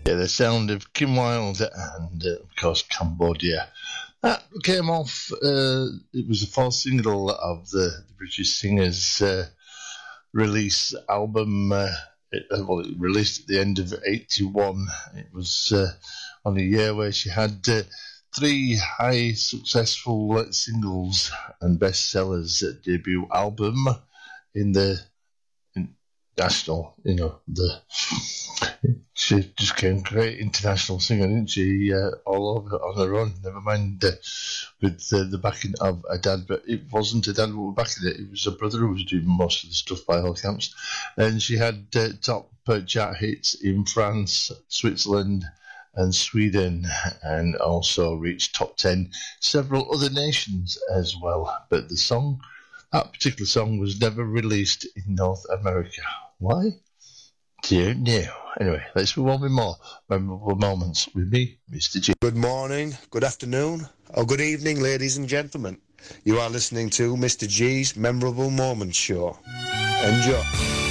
Yeah, the sound of Kim Wilde and, of course, Cambodia. That came off, it was the fourth single of the British Singers release album. It released at the end of 81. It was on a year where she had 3 high successful singles and bestsellers debut album in the national, she just became a great international singer, didn't she? All over on her own, never mind with the backing of a dad, but it wasn't a dad who was backing it, it was a brother who was doing most of the stuff by all accounts. And she had top chart hits in France, Switzerland and Sweden, and also reached top 10 several other nations as well. But that particular song was never released in North America. Why? Don't know. Anyway, let's move on with more memorable moments with me, Mr. G. Good morning, good afternoon, or good evening, ladies and gentlemen. You are listening to Mr. G's Memorable Moments Show. Enjoy.